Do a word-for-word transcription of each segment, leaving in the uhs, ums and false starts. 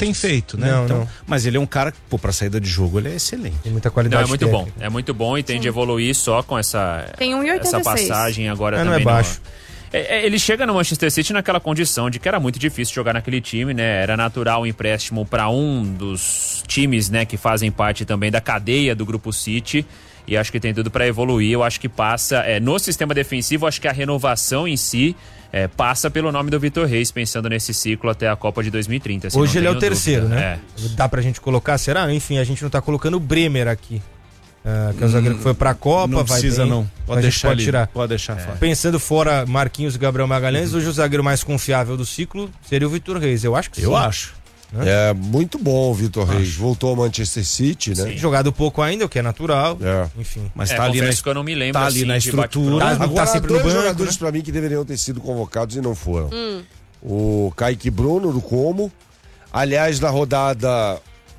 tem feito, né? Não, então, não. Mas ele é um cara que, pô, pra saída de jogo, ele é excelente. Tem muita qualidade. Não, é muito técnica. bom. É muito bom e tem de evoluir só com essa, Tem um e oitenta essa e seis. passagem agora É, também. não é baixo. No, é, é, ele chega no Manchester City naquela condição de que era muito difícil jogar naquele time, né? Era natural o empréstimo para um dos times, né, que fazem parte também da cadeia do Grupo City. E acho que tem tudo para evoluir. Eu acho que passa, é, no sistema defensivo, acho que a renovação em si é, passa pelo nome do Vitor Reis, pensando nesse ciclo até a Copa de dois mil e trinta. Assim, Hoje ele é o dúvida. terceiro, né? É. Dá pra gente colocar, será? Enfim, a gente não tá colocando o Bremer aqui. Uh, que é o zagueiro que foi pra Copa, Não vai precisa bem. não, pode A gente deixar pode ali, tirar. pode deixar fora. Pensando fora Marquinhos e Gabriel Magalhães, Uhum. hoje o zagueiro mais confiável do ciclo seria o Vitor Reis. Eu acho que sim. Eu acho. É muito bom o Vitor Reis. Voltou ao Manchester City, né? Sim. Jogado pouco ainda, o que é natural. É. Enfim. Mas É, tá ali na, confesso que eu não me lembro tá ali assim, na de estrutura. bate-pronto. Tá- Agora, sempre há no dois banco, jogadores né? pra mim que deveriam ter sido convocados e não foram. Hum. O Kaique Bruno, do Como. Aliás, na rodada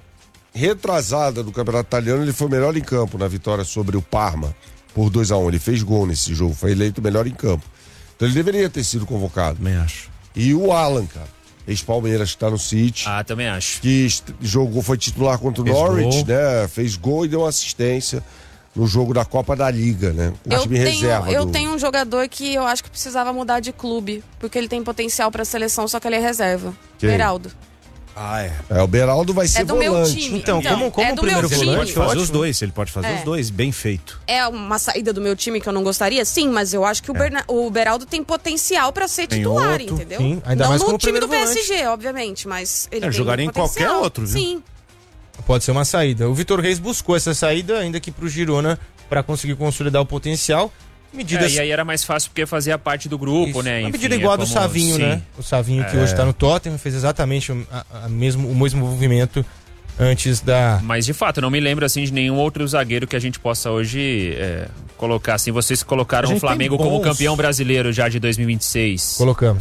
retrasada do Campeonato Italiano, ele foi o melhor em campo na vitória sobre o Parma, por dois a um. Ele fez gol nesse jogo, foi eleito o melhor em campo. Então ele deveria ter sido convocado. Também acho. E o Alan, cara, ex-Palmeiras, que tá no City, Ah, também acho. que est- jogou, foi titular contra o Fez Norwich, gol. né? Fez gol e deu assistência no jogo da Copa da Liga, né? O Eu time tenho, reserva. eu do... tenho um jogador que eu acho que precisava mudar de clube, porque ele tem potencial pra seleção, só que ele é reserva. Quem? Beraldo. Ah, é. É, o Beraldo vai ser É do meu volante. time. Então, como- como é o do primeiro meu Ele time. pode fazer ótimo. os dois, ele pode fazer É. os dois, bem feito. É uma saída do meu time que eu não gostaria? Sim, mas eu acho que o, Berna- o Beraldo tem potencial pra ser Tem titular, outro, entendeu? sim, ainda não mais no como time do primeiro P S G, obviamente, mas ele É, tem jogaria em potencial. qualquer outro, viu? Sim. Pode ser uma saída. O Vitor Reis buscou essa saída, ainda que pro Girona, pra conseguir consolidar o potencial. Medidas. É, e aí era mais fácil porque fazia parte do grupo, Isso. né? Uma Enfim, medida é igual a do como- Savinho, sim. né? O Savinho que É. hoje tá no Tottenham fez exatamente o, a- a mesmo, o mesmo movimento antes da. Mas de fato, não me lembro assim de nenhum outro zagueiro que a gente possa hoje é, colocar assim. Vocês colocaram A o gente Flamengo tem como bons. campeão brasileiro já de dois mil e vinte e seis. Colocamos.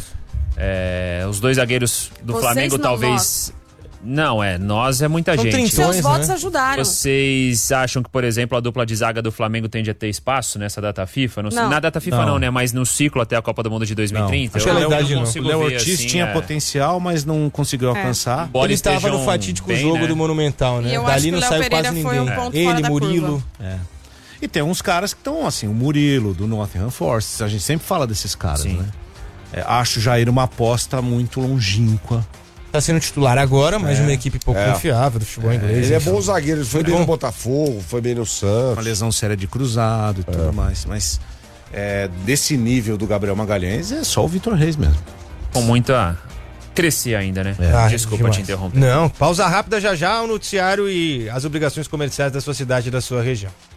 É, os dois zagueiros do Vocês Flamengo não, talvez. Não, é, nós é muita São gente. trinta. Seus né? votos ajudaram. Vocês acham que, por exemplo, a dupla de zaga do Flamengo tende a ter espaço nessa data FIFA? Não, sei- Não. Na data FIFA não. Não. né? Mas no ciclo até a Copa do Mundo de dois mil e trinta. Acho que eu, a eu idade não. consigo O Léo ver, Ortiz assim, tinha é, potencial, mas não conseguiu alcançar. embora Ele estava no estejam fatídico bem, jogo né? do Monumental, né? E eu acho Dali que não o Léo saiu Pereira quase foi ninguém. um ponto Ele, fora da Murilo. É. E tem uns caras que estão assim, o Murilo, do Nottingham Forest, a gente sempre fala desses caras, Sim. né? É, acho o Jair uma aposta muito longínqua. Tá sendo titular agora, mas É. uma equipe pouco É. confiável do futebol inglês. Ele é enfim. bom zagueiro, ele foi bem bom. no Botafogo, foi bem no Uma Santos. lesão séria de cruzado e tudo mais. Mas é, desse nível do Gabriel Magalhães é só o Vitor Reis mesmo. Com muito a crescer ainda, né? Ah, Desculpa demais. te interromper. Não, pausa rápida já já, o noticiário e as obrigações comerciais da sua cidade e da sua região.